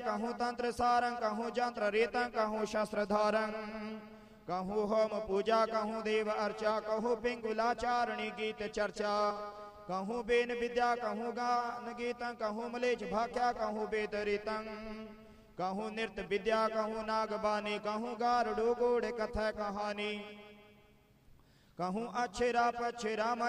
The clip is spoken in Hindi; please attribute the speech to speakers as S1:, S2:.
S1: कहूँ तंत्र सारंग, कहूँ जंत्र रीतं, कहूँ शस्त्र धारं, कहूँ होम पूजा, कहूँ देव अर्चा, कहूँ पिंगुलाचारणी गीत चर्चा, कहूँ बेन विद्या, कहूँ गान गीतं, कहूँ मलेच भाख्या, कहूँ वेद रीतं, कहूँ नृत्य विद्या, कहूँ नागबानी, कहूँ गारुड़ गूढ़ कथा कहानी, कहूँ अक्षरा पक्षरा